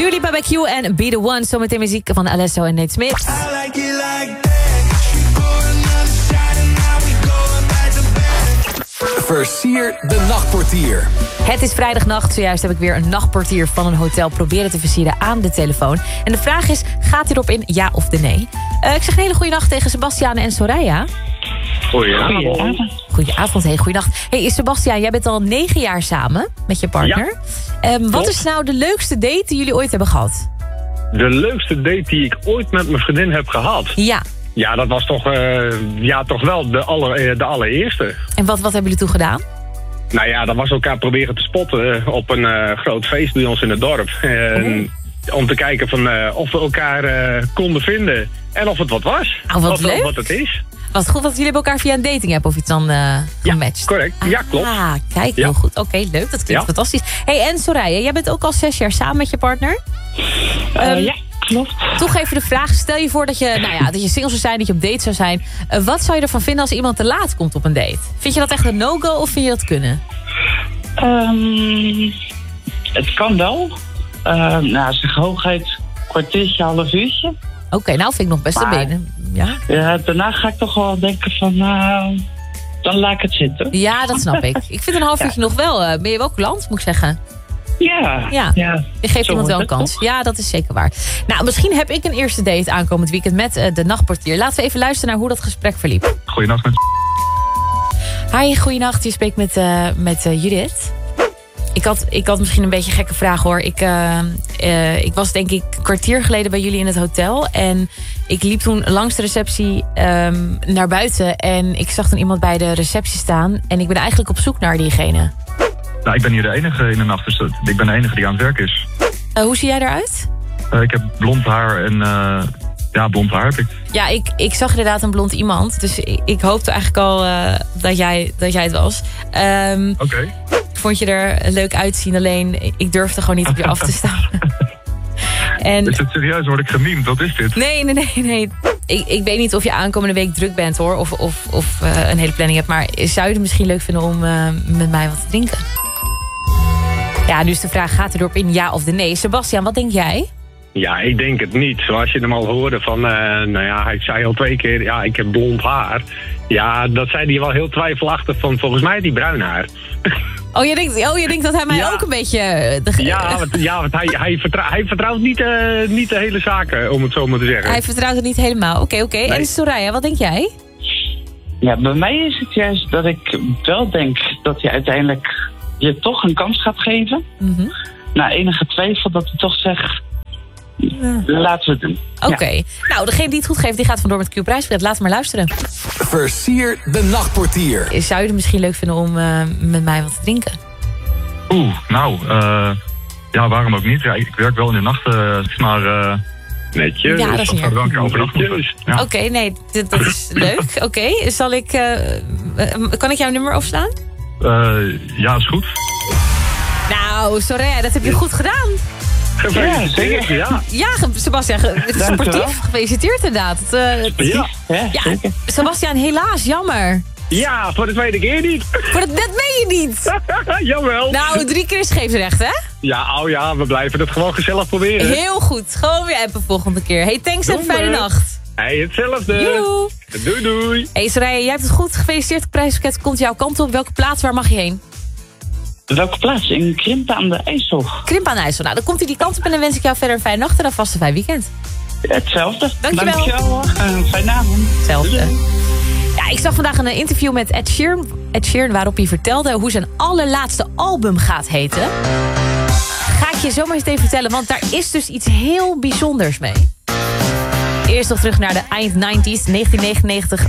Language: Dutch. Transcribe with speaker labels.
Speaker 1: Dua Lipa bij Q en Be The One. Zometeen muziek van Alesso en Nate Smith.
Speaker 2: Versier de nachtportier.
Speaker 1: Het is vrijdagnacht. Zojuist heb ik weer een nachtportier van een hotel proberen te versieren aan de telefoon. En de vraag is, gaat hij erop in ja of de nee? Ik zeg een hele goede nacht tegen Sebastiaan en Soraya.
Speaker 3: Goedenavond.
Speaker 1: Goedenavond, goeienacht. Hey Sebastiaan, jij bent al 9 jaar samen met je partner. Ja, wat is nou de leukste date die jullie ooit hebben gehad?
Speaker 3: De leukste date die ik ooit met mijn vriendin heb gehad?
Speaker 1: Ja.
Speaker 3: Ja, dat was toch, toch wel de allereerste.
Speaker 1: En wat hebben jullie toen gedaan?
Speaker 3: Nou ja, dat was elkaar proberen te spotten op een groot feest bij ons in het dorp. Om te kijken van, of we elkaar konden vinden en of het wat was.
Speaker 1: Oh, wat leuk.
Speaker 3: Wat het is.
Speaker 1: Wat goed dat jullie hebben elkaar via een dating app of iets dan gematcht.
Speaker 3: Ja, correct. Ja, klopt.
Speaker 1: Ah, kijk, heel goed. Oké, leuk. Dat klinkt fantastisch. Hey, en Soraya, jij bent ook al 6 jaar samen met je partner?
Speaker 4: Ja, klopt.
Speaker 1: Toch even de vraag, stel je voor dat je single zou zijn, dat je op date zou zijn. Wat zou je ervan vinden als iemand te laat komt op een date? Vind je dat echt een no-go of vind je dat kunnen?
Speaker 4: Het kan wel. Zeg hoogheid kwartiertje, half uurtje.
Speaker 1: Oké, nou vind ik nog best een benen.
Speaker 4: Ja, daarna ga ik toch wel denken van, dan laat ik het zitten.
Speaker 1: Ja, dat snap ik. Ik vind een half uurtje nog wel, ben je wel klant, moet ik zeggen.
Speaker 4: Ja.
Speaker 1: Je geeft iemand wel een kans. Ja, dat is zeker waar. Nou, misschien heb ik een eerste date aankomend weekend met de nachtportier. Laten we even luisteren naar hoe dat gesprek verliep.
Speaker 3: Goeienacht met...
Speaker 1: Hi, goeienacht. Je spreekt met Judith. Ik had misschien een beetje een gekke vraag hoor. Ik was denk ik een kwartier geleden bij jullie in het hotel. En ik liep toen langs de receptie naar buiten. En ik zag toen iemand bij de receptie staan. En ik ben eigenlijk op zoek naar diegene.
Speaker 5: Nou, ik ben hier de enige in de nacht. Dus ik ben de enige die aan het werk is.
Speaker 1: Hoe zie jij eruit?
Speaker 5: Ik heb blond haar en... blond haar heb ik.
Speaker 1: Ja, ik zag inderdaad een blond iemand. Dus ik hoopte eigenlijk al dat jij het was.
Speaker 5: Oké.
Speaker 1: Ik vond je er leuk uitzien, alleen ik durfde gewoon niet op je af te staan.
Speaker 5: Is het serieus? Word ik gememd? Wat is dit?
Speaker 1: Nee. Ik weet niet of je aankomende week druk bent hoor. Of een hele planning hebt. Maar zou je het misschien leuk vinden om met mij wat te drinken? Ja, nu is de vraag, gaat er erop in ja of de nee? Sebastiaan, wat denk jij?
Speaker 3: Ja, ik denk het niet. Zoals je hem al hoorde van, hij zei al 2 keer, ja, ik heb blond haar. Ja, dat zei hij wel heel twijfelachtig van, volgens mij die bruin haar.
Speaker 1: Oh, je denkt dat hij mij ook een beetje...
Speaker 3: Want hij vertrouwt niet de hele zaken, om het zo maar te zeggen.
Speaker 1: Hij vertrouwt het niet helemaal. Oké. Nee. En Soraya, wat denk jij?
Speaker 4: Ja, bij mij is het juist dat ik wel denk dat je uiteindelijk je toch een kans gaat geven.
Speaker 1: Mm-hmm.
Speaker 4: Na enige twijfel dat hij toch zegt... Laten we het doen.
Speaker 1: Oké. Nou, degene die het goed geeft, die gaat vandoor met Q-prijsbreed. Laten we maar luisteren.
Speaker 2: Versier de nachtportier.
Speaker 1: Zou je het misschien leuk vinden om met mij wat te drinken?
Speaker 5: Waarom ook niet? Ja, ik werk wel in de nacht, maar...
Speaker 3: Netjes.
Speaker 1: Ja, dat is niet
Speaker 5: erg.
Speaker 1: Oké, nee, dat is leuk. Oké, zal ik... kan ik jouw nummer opslaan?
Speaker 5: Ja, is goed.
Speaker 1: Nou, Soraya, dat heb je goed gedaan.
Speaker 3: Gefeliciteerd,
Speaker 1: ja, Sebastiaan, het is sportief. Gefeliciteerd inderdaad. Sebastiaan, helaas, jammer.
Speaker 3: Ja, voor de tweede keer niet.
Speaker 1: Dat meen je niet.
Speaker 3: Jawel.
Speaker 1: Nou, 3 keer is scheepsrecht, hè?
Speaker 3: Ja, we blijven het gewoon gezellig proberen.
Speaker 1: Heel goed, gewoon weer appen volgende keer. Hey, thanks en fijne nacht.
Speaker 3: Hey, hetzelfde.
Speaker 1: Joe.
Speaker 3: Doei.
Speaker 1: Hey, Soraya, jij hebt het goed. Gefeliciteerd, het prijspakket komt jouw kant op. Welke plaats, waar mag je heen?
Speaker 4: Welke plaats? In Krimpen aan de IJssel.
Speaker 1: Krimpen aan de IJssel. Nou, dan komt hij die kant op en dan wens ik jou verder een fijne nacht en een vaste fijn weekend.
Speaker 4: Hetzelfde.
Speaker 1: Dankjewel.
Speaker 4: Fijne avond.
Speaker 1: Hetzelfde. Ja, ik zag vandaag een interview met Ed Sheeran waarop hij vertelde hoe zijn allerlaatste album gaat heten. Ga ik je zomaar eens even vertellen, want daar is dus iets heel bijzonders mee. Eerst nog terug naar de eind 90s, 1999